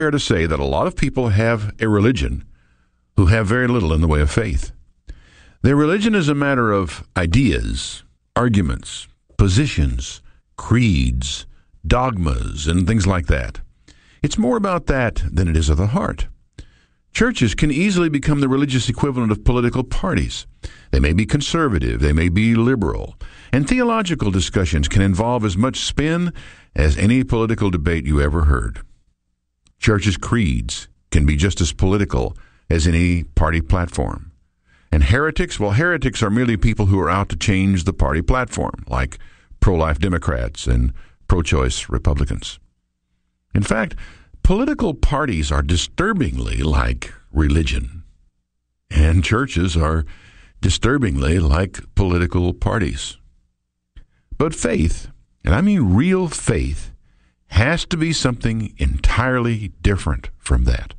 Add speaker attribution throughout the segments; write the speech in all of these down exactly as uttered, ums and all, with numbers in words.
Speaker 1: Fair to say that a lot of people have a religion who have very little in the way of faith. Their religion is a matter of ideas, arguments, positions, creeds, dogmas, and things like that. It's more about that than it is of the heart. Churches can easily become the religious equivalent of political parties. They may be conservative, they may be liberal, and theological discussions can involve as much spin as any political debate you ever heard. Churches' creeds can be just as political as any party platform. And heretics, well, heretics are merely people who are out to change the party platform, like pro-life Democrats and pro-choice Republicans. In fact, political parties are disturbingly like religion, and churches are disturbingly like political parties. But faith, and I mean real faith, has to be something entirely different from that.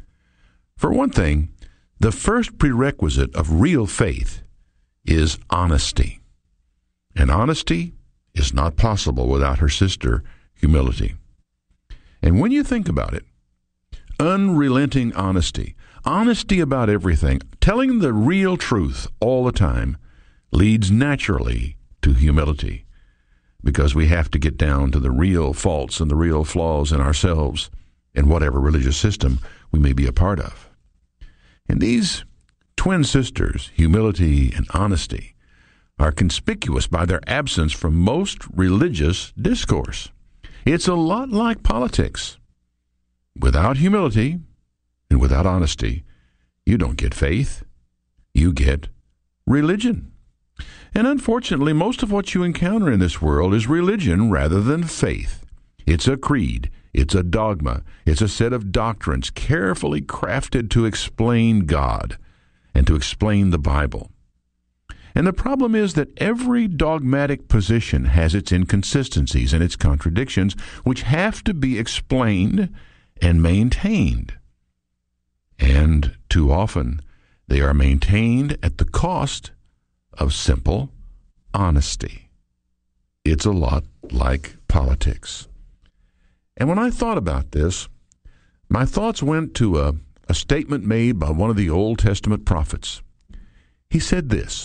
Speaker 1: For one thing, the first prerequisite of real faith is honesty. And honesty is not possible without her sister, humility. And when you think about it, unrelenting honesty, honesty about everything, telling the real truth all the time, leads naturally to humility, because we have to get down to the real faults and the real flaws in ourselves in whatever religious system we may be a part of. And these twin sisters, humility and honesty, are conspicuous by their absence from most religious discourse. It's a lot like politics. Without humility and without honesty, you don't get faith. You get religion. And unfortunately, most of what you encounter in this world is religion rather than faith. It's a creed. It's a dogma. It's a set of doctrines carefully crafted to explain God and to explain the Bible. And the problem is that every dogmatic position has its inconsistencies and its contradictions, which have to be explained and maintained. And too often, they are maintained at the cost of simple honesty. It's a lot like politics. And when I thought about this, my thoughts went to a, a statement made by one of the Old Testament prophets. He said this: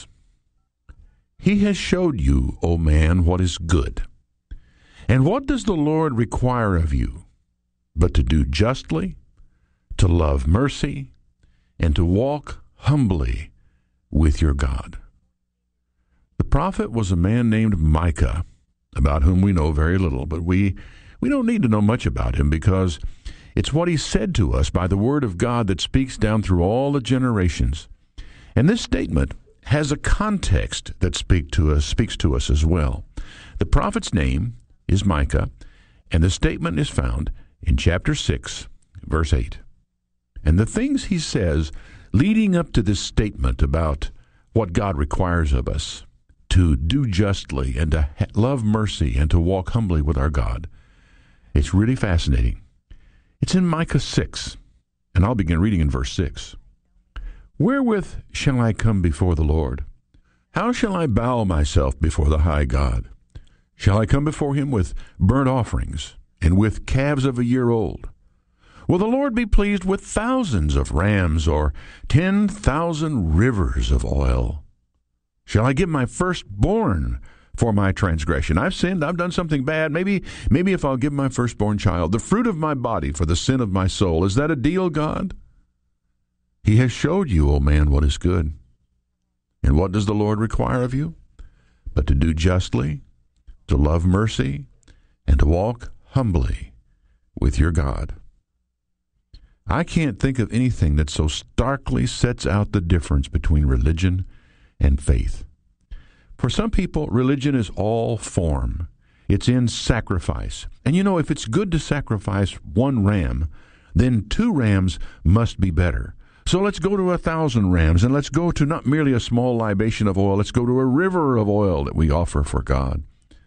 Speaker 1: "He has showed you, O man, what is good. And what does the Lord require of you, but to do justly, to love mercy, and to walk humbly with your God." The prophet was a man named Micah, about whom we know very little, but we, we don't need to know much about him because it's what he said to us by the word of God that speaks down through all the generations. And this statement has a context that speak to us, speaks to us as well. The prophet's name is Micah, and the statement is found in chapter six, verse eight. And the things he says leading up to this statement about what God requires of us, to do justly and to love mercy and to walk humbly with our God, it's really fascinating. It's in Micah six, and I'll begin reading in verse six. "Wherewith shall I come before the Lord? How shall I bow myself before the high God? Shall I come before him with burnt offerings, and with calves of a year old? Will the Lord be pleased with thousands of rams, or ten thousand rivers of oil? Shall I give my firstborn for my transgression? I've sinned, I've done something bad. Maybe, maybe if I'll give my firstborn child, the fruit of my body for the sin of my soul. Is that a deal, God? He has showed you, O man, what is good. And what does the Lord require of you? But to do justly, to love mercy, and to walk humbly with your God." I can't think of anything that so starkly sets out the difference between religion and faith. For some people, religion is all form. It's in sacrifice. And you know, if it's good to sacrifice one ram, then two rams must be better. So let's go to a thousand rams, and let's go to not merely a small libation of oil, let's go to a river of oil that we offer for God.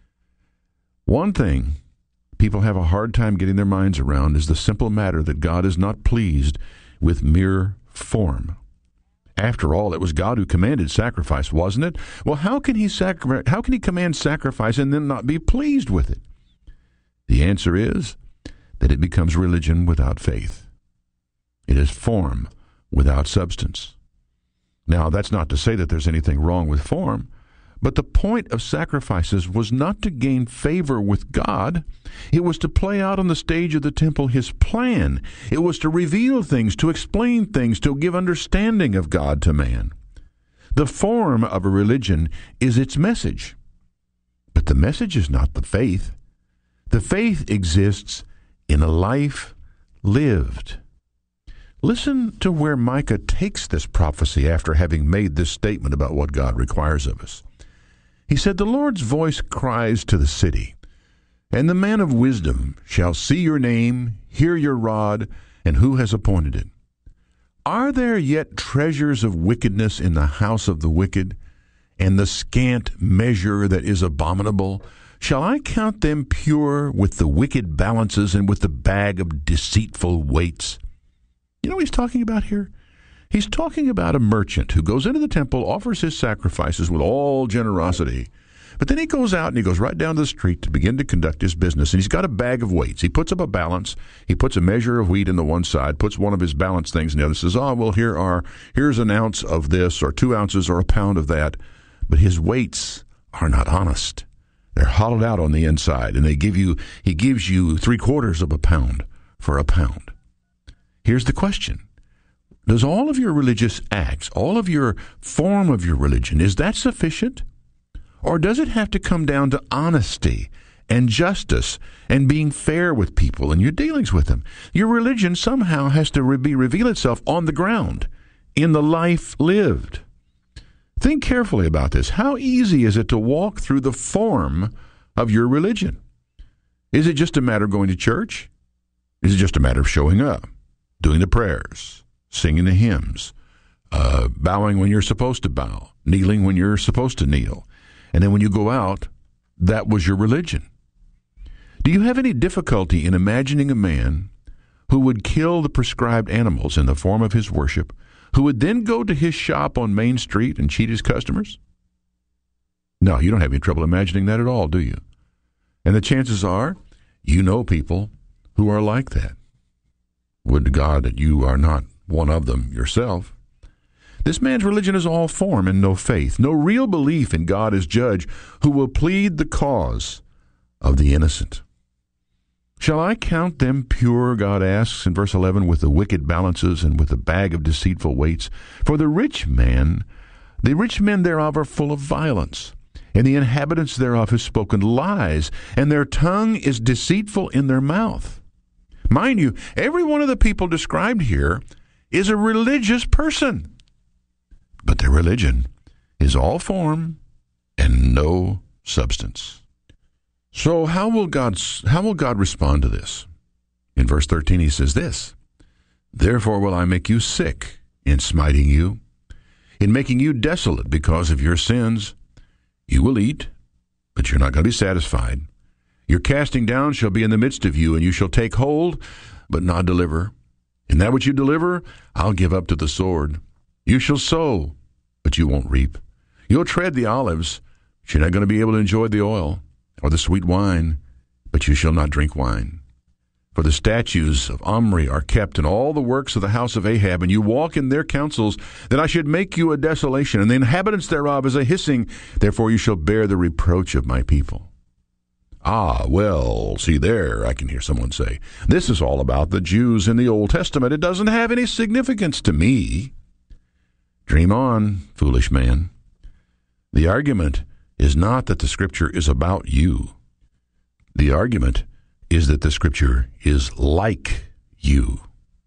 Speaker 1: One thing people have a hard time getting their minds around is the simple matter that God is not pleased with mere form. After all, it was God who commanded sacrifice, wasn't it? Well, how can he sacri- how can he command sacrifice and then not be pleased with it? The answer is that it becomes religion without faith. It is form without substance. Now, that's not to say that there's anything wrong with form, but the point of sacrifices was not to gain favor with God. It was to play out on the stage of the temple his plan. It was to reveal things, to explain things, to give understanding of God to man. The form of a religion is its message, but the message is not the faith. The faith exists in a life lived. Listen to where Micah takes this prophecy after having made this statement about what God requires of us. He said, "The Lord's voice cries to the city, and the man of wisdom shall see your name, hear your rod, and who has appointed it. Are there yet treasures of wickedness in the house of the wicked, and the scant measure that is abominable? Shall I count them pure with the wicked balances and with the bag of deceitful weights?" You know what he's talking about here? He's talking about a merchant who goes into the temple, offers his sacrifices with all generosity, but then he goes out and he goes right down to the street to begin to conduct his business, and he's got a bag of weights. He puts up a balance. He puts a measure of wheat in the one side, puts one of his balance things in the other, says, oh, well, here are, here's an ounce of this, or two ounces, or a pound of that. But his weights are not honest. They're hollowed out on the inside, and they give you, he gives you three quarters of a pound for a pound. Here's the question. Does all of your religious acts, all of your form of your religion, is that sufficient? Or does it have to come down to honesty and justice and being fair with people and your dealings with them? Your religion somehow has to re- reveal itself on the ground, in the life lived. Think carefully about this. How easy is it to walk through the form of your religion? Is it just a matter of going to church? Is it just a matter of showing up, doing the prayers, singing the hymns, uh, bowing when you're supposed to bow, kneeling when you're supposed to kneel, and then when you go out, that was your religion? Do you have any difficulty in imagining a man who would kill the prescribed animals in the form of his worship, who would then go to his shop on Main Street and cheat his customers? No, you don't have any trouble imagining that at all, do you? And the chances are you know people who are like that. Would to God that you are not one of them yourself. This man's religion is all form and no faith, no real belief in God as judge who will plead the cause of the innocent. Shall I count them pure, God asks in verse eleven, with the wicked balances and with the bag of deceitful weights? For the rich man, the rich men thereof are full of violence, and the inhabitants thereof have spoken lies, and their tongue is deceitful in their mouth. Mind you, every one of the people described here is a religious person, but their religion is all form and no substance. So how will God, how will God respond to this? In verse thirteen he says this, Therefore will I make you sick in smiting you, in making you desolate because of your sins. You will eat, but you're not going to be satisfied. Your casting down shall be in the midst of you, and you shall take hold, but not deliver. And that which you deliver, I'll give up to the sword. You shall sow, but you won't reap. You'll tread the olives, but you're not going to be able to enjoy the oil, or the sweet wine, but you shall not drink wine. For the statues of Omri are kept in all the works of the house of Ahab, and you walk in their counsels, that I should make you a desolation, and the inhabitants thereof as a hissing. Therefore you shall bear the reproach of my people. Ah, well, see there, I can hear someone say, this is all about the Jews in the Old Testament. It doesn't have any significance to me. Dream on, foolish man. The argument is not that the Scripture is about you. The argument is that the Scripture is like you.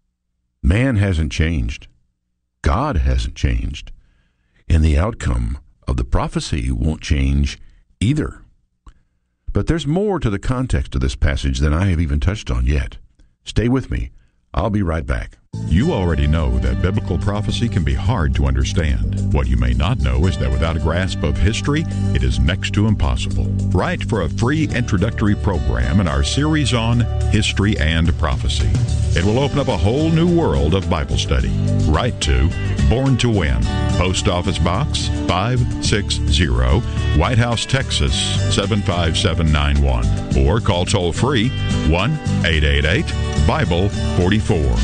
Speaker 1: Man hasn't changed. God hasn't changed. And the outcome of the prophecy won't change either. But there's more to the context of this passage than I have even touched on yet. Stay with me. I'll be right back.
Speaker 2: You already know that biblical prophecy can be hard to understand. What you may not know is that without a grasp of history, it is next to impossible. Write for a free introductory program in our series on History and Prophecy. It will open up a whole new world of Bible study. Write to Born to Win, Post Office Box five sixty, White House, Texas seven five seven nine one, or call toll free one eight eight eight Bible forty-four.